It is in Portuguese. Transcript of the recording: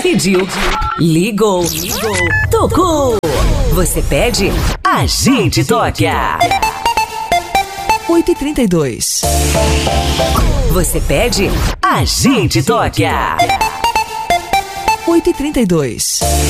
Pediu, ligou, tocou. Você pede, a gente toca. 8h32. Você pede, a gente toca. 8h32.